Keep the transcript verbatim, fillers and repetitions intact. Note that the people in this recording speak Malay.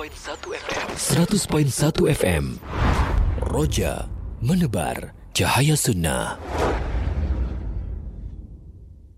seratus perpuluhan satu F M. Roja menebar cahaya sunnah.